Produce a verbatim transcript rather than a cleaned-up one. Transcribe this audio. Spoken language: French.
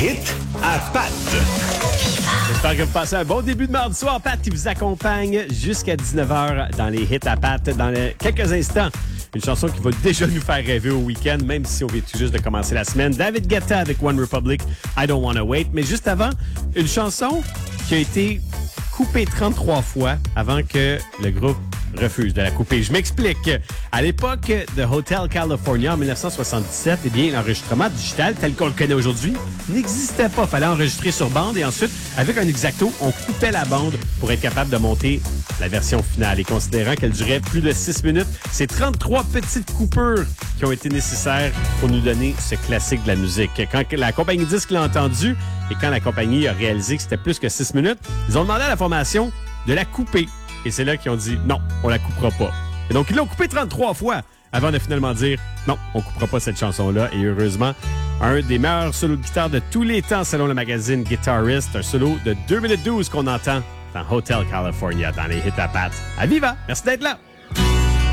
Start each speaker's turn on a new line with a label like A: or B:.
A: hits à Pat.
B: J'espère que vous passez un bon début de mardi soir. Pat qui vous accompagne jusqu'à dix-neuf heures dans les hits à Pat. Dans les... quelques instants, une chanson qui va déjà nous faire rêver au week-end, même si on vient tout juste de commencer la semaine. David Guetta avec One Republic, I Don't Wanna Wait. Mais juste avant, une chanson qui a été coupée trente-trois fois avant que le groupe refuse de la couper. Je m'explique. À l'époque de Hotel California en dix-neuf cent soixante-dix-sept, eh bien, l'enregistrement digital tel qu'on le connaît aujourd'hui n'existait pas. Il fallait enregistrer sur bande et ensuite, avec un Exacto, on coupait la bande pour être capable de monter la version finale. Et considérant qu'elle durait plus de six minutes, c'est trente-trois petites coupures qui ont été nécessaires pour nous donner ce classique de la musique. Quand la compagnie disque l'a entendu et quand la compagnie a réalisé que c'était plus que six minutes, ils ont demandé à la formation de la couper. Et c'est là qu'ils ont dit non, on la coupera pas. Et donc, ils l'ont coupé trente-trois fois avant de finalement dire non, on coupera pas cette chanson-là. Et heureusement, un des meilleurs solos de guitare de tous les temps selon le magazine Guitarist, un solo de deux minutes douze qu'on entend dans Hotel California, dans les hits à Pat. À Viva! Merci d'être là!